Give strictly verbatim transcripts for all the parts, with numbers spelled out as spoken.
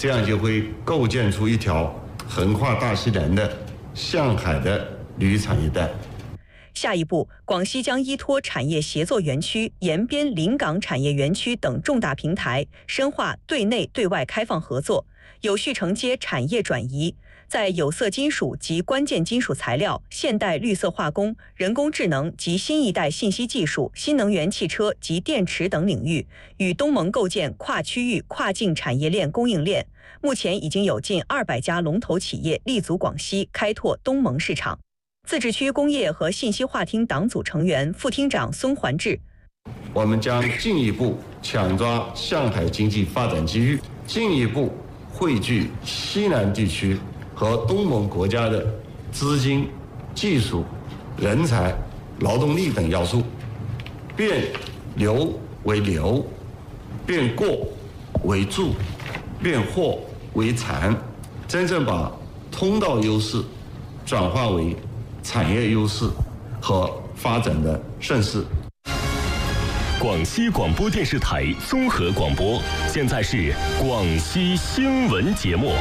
这样就会构建出一条横跨大西南的向海的旅产业带。 下一步，广西将依托产业协作园区、延边临港产业园区等重大平台，深化对内对外开放合作，有序承接产业转移，在有色金属及关键金属材料、现代绿色化工、人工智能及新一代信息技术、新能源汽车及电池等领域，与东盟构建跨区域、跨境产业链供应链。目前已经有近二百家龙头企业立足广西，开拓东盟市场。自治区工业和信息化厅党组成员、副厅长孙环志： 我们将进一步抢抓向海经济发展机遇，进一步汇聚西南地区和东盟国家的资金、技术、人才、劳动力等要素，变流为流，变过为注，变货为产，真正把通道优势转化为产业优势和发展的盛世。 广西广播电视台综合广播，现在是广西新闻节目。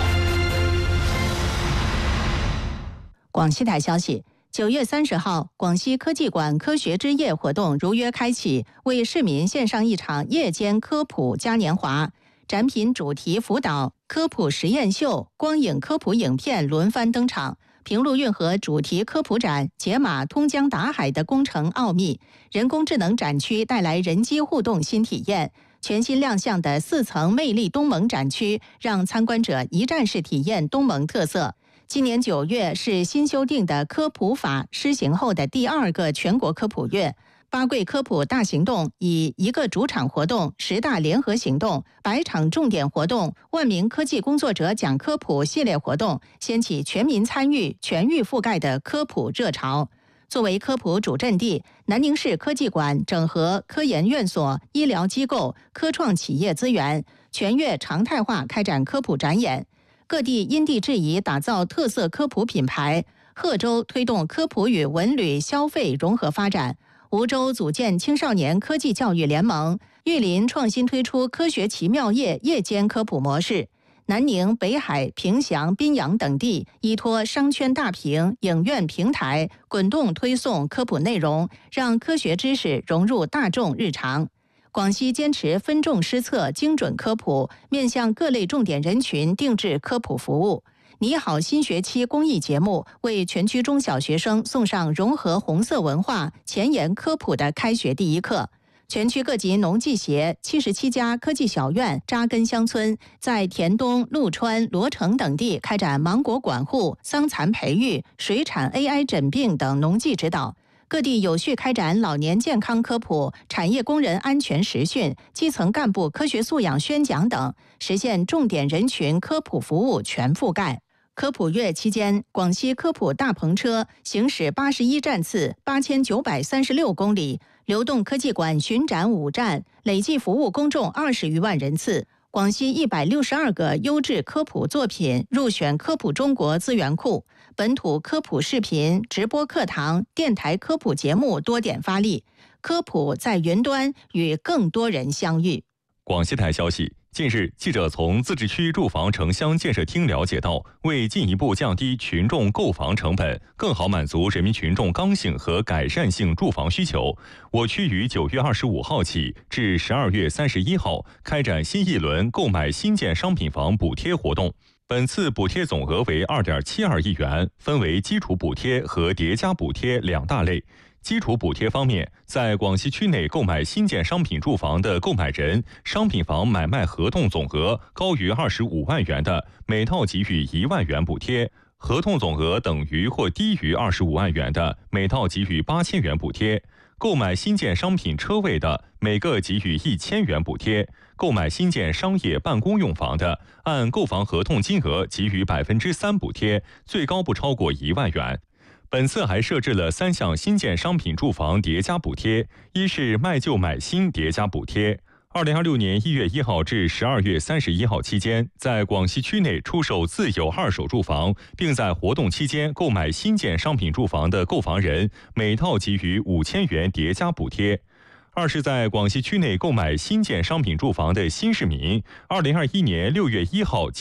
广西台消息，九月三十号，广西科技馆科学之夜活动如约开启，为市民献上一场夜间科普嘉年华。展品主题辅导、科普实验秀、光影科普影片轮番登场。平陆运河主题科普展解码通江达海的工程奥秘，人工智能展区带来人机互动新体验。全新亮相的四层魅力东盟展区，让参观者一站式体验东盟特色。今年九月是新修订的科普法施行后的第二个全国科普月。八桂科普大行动以一个主场活动、十大联合行动、百场重点活动、万名科技工作者讲科普系列活动，掀起全民参与、全域覆盖的科普热潮。作为科普主阵地，南宁市科技馆整合科研院所、医疗机构、科创企业资源，全月常态化开展科普展演。各地因地制宜打造特色科普品牌。贺州推动科普与文旅消费融合发展。梧州组建青少年科技教育联盟，玉林创新推出科学奇妙夜夜间科普模式。南宁、北海、凭祥、宾阳等地依托商圈大屏、影院平台，滚动推送科普内容，让科学知识融入大众日常。广西坚持分众施策、精准科普，面向各类重点人群定制科普服务。你好新学期公益节目为全区中小学生送上融合红色文化、前沿科普的开学第一课。全区各级农技协、七十七家科技小院扎根乡村，在田东、陆川、罗城等地开展芒果管护、桑蚕培育、水产 A I 诊病等农技指导。各地有序开展老年健康科普、产业工人安全实训、基层干部科学素养宣讲等，实现重点人群科普服务全覆盖。科普月期间，广西科普大篷车行驶八十一站次，八千九百三十六公里，流动科技馆巡展五站，累计服务公众二十余万人次。广西一百六十二个优质科普作品入选科普中国资源库，本土科普视频、直播课堂、电台科普节目多点发力，科普在云端与更多人相遇。 广西台消息，近日，记者从自治区住房城乡建设厅了解到，为进一步降低群众购房成本，更好满足人民群众刚性和改善性住房需求，我区于九月二十五号起至十二月三十一号开展新一轮购买新建商品房补贴活动。本次补贴总额为 二点七二亿元，分为基础补贴和叠加补贴两大类。基础补贴方面，在广西区内购买新建商品住房的购买人，商品房买卖合同总额高于二十五万元的，每套给予一万元补贴；合同总额等于或低于二十五万元的，每套给予八千元补贴；购买新建商品车位的，每个给予一千元补贴；购买新建商业办公用房的，按购房合同金额给予百分之三补贴，最高不超过一万元。本次还设置了三项新建商品住房叠加补贴，一是卖旧买新叠加补贴。二零二六年一月一号至十二月三十一号期间，在广西区内出售自有二手住房，并在活动期间购买新建商品住房的购房人，每套给予五千元叠加补贴。二是在广西区内购买新建商品住房的新市民，二零二一年六月一号